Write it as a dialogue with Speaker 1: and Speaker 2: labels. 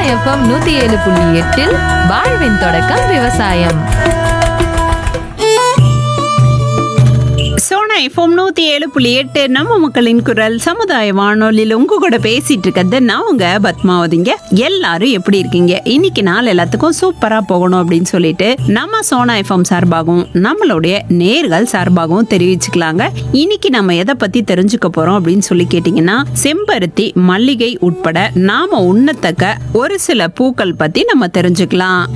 Speaker 1: FM 107.8 வாழ்வின் தொடக்கம் விவசாயம்.
Speaker 2: சோனா எஃப்எம் 107.8 நம்ம மக்களின் குரல் சமுதாய வானொலியில் உங்க கூட பேசிட்டு இருக்கிறது நான் உங்க பத்மாவதிங்க. எல்லாரும் எப்படி இருக்கீங்க? இன்னைக்கு நாள் எல்லாத்துக்கும் சூப்பரா போகணும் அப்படின்னு சொல்லிட்டு நம்ம சோனா எஃப்எம் சார்பாகவும் நம்மளுடைய நேர்கள் சார்பாகவும் தெரிவிச்சுக்கலாங்க. இன்னைக்கு நம்ம எதை பத்தி தெரிஞ்சுக்க போறோம் அப்படின்னு சொல்லி கேட்டீங்கன்னா, செம்பருத்தி, மல்லிகை உட்பட நாம உண்ணத்தக்க ஒரு சில பூக்கள் பத்தி நம்ம தெரிஞ்சுக்கலாம்.